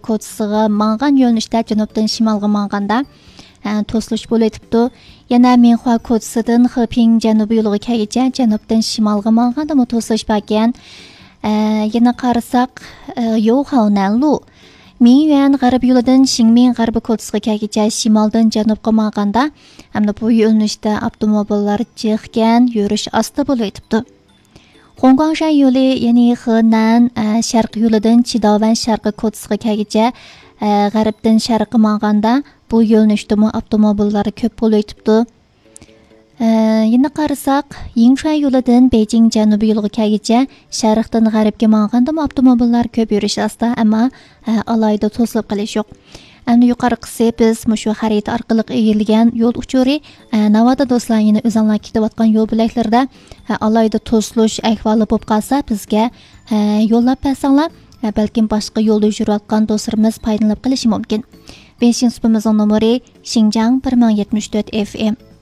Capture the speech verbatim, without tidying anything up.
ko'chasiga mang'an yo'nalishda janubdan shimolga mang'anda to'silish bo'lib o'tibdi. Yana Minhua ko'chasidan Xiping janubiy yo'liga kelguncha janubdan shimolga mang'anda to'silish bor ekan. Yana qarasak Youhaonan-lu Minyuan g'arb yo'lidan Xinmin g'arbi ko'chasiga kelguncha shimoldan janubga mang'anda hamda bu yo'nalishda avtomobillar jiqgan yurish osti bo'lib o'tibdi. Hongkongshan yo'li, ya'ni Henan sharq yo'lidan Chidavan sharqi ko'chasiga kelguncha g'arbdan sharqqa mang'anda bu yo'nalishda avtomobillar ko'p bo'lib o'tibdi. Yana qarasak, Yingshan yo'lidan Beijing janubiy yo'liga kelguncha sharqdan g'arbga mang'anda avtomobillar ko'p yurish osti, ammo alayda to'silib qolish yo'q. Endi yuqori qilsa biz shu xarita orqali egilgan yo'l uchuri navada do'stlar yana o'zinglar ketayotgan yo'l bo'laklarda alayda to'silish ahvoli bo'lib qolsa bizga yo'llab bersanglar, balkim boshqa yo'lda yurayotgan do'stlarimiz foydalanib qilishi mumkin. beshinchi sumimizning nomeri Xinjiang bir ming yetmish to'rt F M.